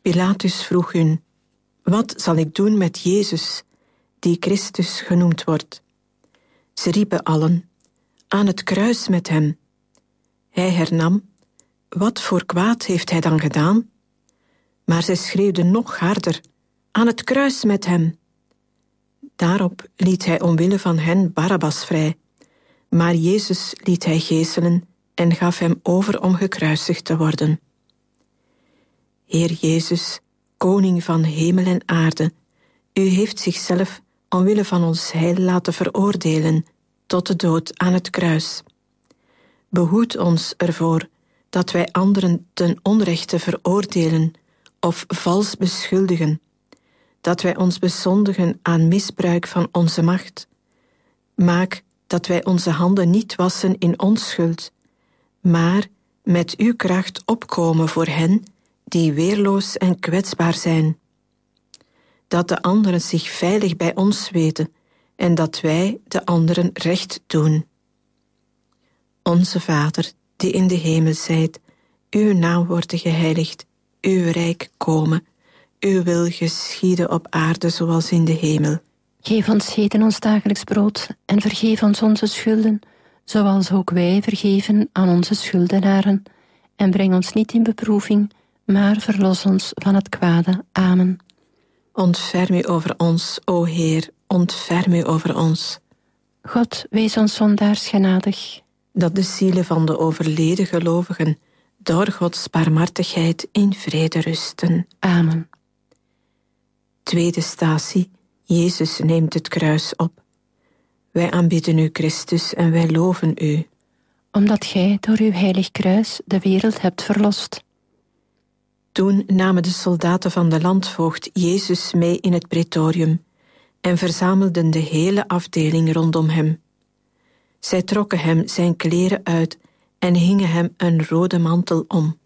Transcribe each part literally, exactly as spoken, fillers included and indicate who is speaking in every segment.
Speaker 1: Pilatus vroeg hun: wat zal ik doen met Jezus, die Christus genoemd wordt? Ze riepen allen: aan het kruis met hem. Hij hernam: wat voor kwaad heeft hij dan gedaan? Maar zij schreeuwden nog harder: aan het kruis met hem. Daarop liet hij omwille van hen Barabbas vrij, maar Jezus liet hij geeselen en gaf hem over om gekruisigd te worden. Heer Jezus, koning van hemel en aarde, u heeft zichzelf omwille van ons heil laten veroordelen tot de dood aan het kruis. Behoed ons ervoor dat wij anderen ten onrechte veroordelen of vals beschuldigen, dat wij ons bezondigen aan misbruik van onze macht. Maak dat wij onze handen niet wassen in onschuld, maar met uw kracht opkomen voor hen die weerloos en kwetsbaar zijn. Dat de anderen zich veilig bij ons weten en dat wij de anderen recht doen. Onze Vader, die in de hemel zijt, uw naam worden geheiligd, uw rijk komen, uw wil geschieden op aarde zoals in de hemel.
Speaker 2: Geef ons heden ons dagelijks brood en vergeef ons onze schulden, zoals ook wij vergeven aan onze schuldenaren. En breng ons niet in beproeving, maar verlos ons van het kwade. Amen.
Speaker 1: Ontferm u over ons, o Heer, ontferm u over ons.
Speaker 2: God, wees ons zondaars genadig.
Speaker 1: Dat de zielen van de overleden gelovigen door Gods barmhartigheid in vrede rusten.
Speaker 2: Amen.
Speaker 1: Tweede statie. Jezus neemt het kruis op. Wij aanbidden u, Christus, en wij loven u.
Speaker 2: Omdat gij door uw heilig kruis de wereld hebt verlost.
Speaker 1: Toen namen de soldaten van de landvoogd Jezus mee in het praetorium en verzamelden de hele afdeling rondom hem. Zij trokken hem zijn kleren uit en hingen hem een rode mantel om.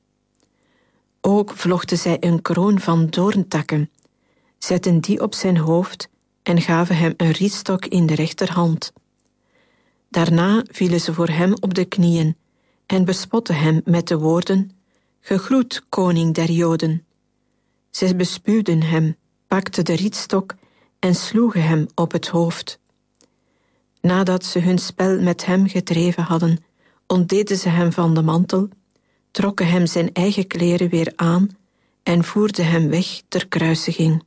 Speaker 1: Ook vlochten zij een kroon van doorntakken, zetten die op zijn hoofd en gaven hem een rietstok in de rechterhand. Daarna vielen ze voor hem op de knieën en bespotten hem met de woorden: gegroet, koning der Joden. Zij bespuwden hem, pakten de rietstok en sloegen hem op het hoofd. Nadat ze hun spel met hem gedreven hadden, ontdeden ze hem van de mantel, trokken hem zijn eigen kleren weer aan en voerden hem weg ter kruisiging.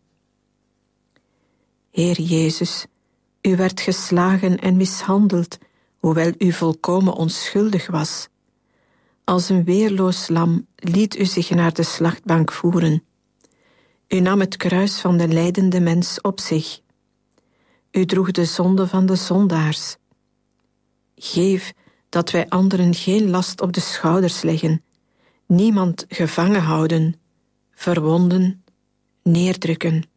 Speaker 1: Heer Jezus, u werd geslagen en mishandeld, hoewel u volkomen onschuldig was. Als een weerloos lam liet u zich naar de slachtbank voeren. U nam het kruis van de lijdende mens op zich. U droeg de zonde van de zondaars. Geef dat wij anderen geen last op de schouders leggen, niemand gevangen houden, verwonden, neerdrukken.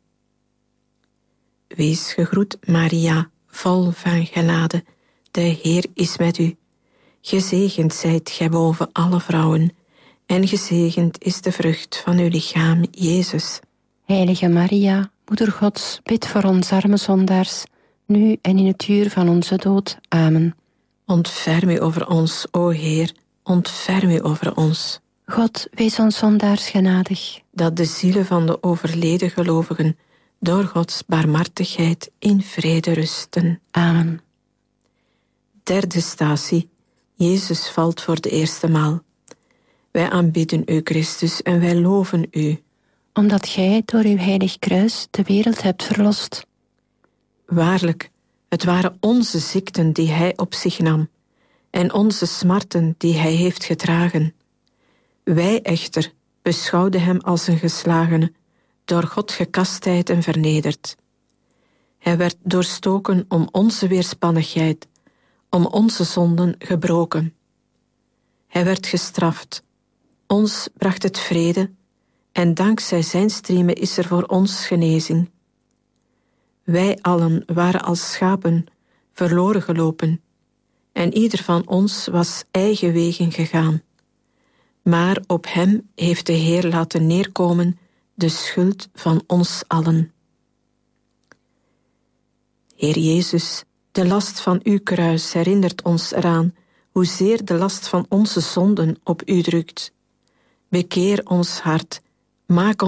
Speaker 1: Wees gegroet, Maria, vol van genade, de Heer is met u. Gezegend zijt gij boven alle vrouwen, en gezegend is de vrucht van uw lichaam, Jezus.
Speaker 2: Heilige Maria, Moeder Gods, bid voor ons arme zondaars, nu en in het uur van onze dood. Amen.
Speaker 1: Ontferm u over ons, o Heer, ontferm u over ons.
Speaker 2: God, wees ons zondaars genadig.
Speaker 1: Dat de zielen van de overleden gelovigen door Gods barmhartigheid in vrede rusten.
Speaker 2: Amen.
Speaker 1: Derde statie. Jezus valt voor de eerste maal. Wij aanbidden u, Christus, en wij loven u.
Speaker 2: Omdat gij door uw heilig kruis de wereld hebt verlost.
Speaker 1: Waarlijk, het waren onze ziekten die hij op zich nam, en onze smarten die hij heeft gedragen. Wij echter beschouwden hem als een geslagene, door God gekastijd en vernederd. Hij werd doorstoken om onze weerspannigheid, om onze zonden gebroken. Hij werd gestraft, ons bracht het vrede, en dankzij zijn striemen is er voor ons genezing. Wij allen waren als schapen verloren gelopen, en ieder van ons was eigen wegen gegaan. Maar op hem heeft de Heer laten neerkomen de schuld van ons allen. Heer Jezus, de last van uw kruis herinnert ons eraan hoezeer de last van onze zonden op u drukt. Bekeer ons hart, maak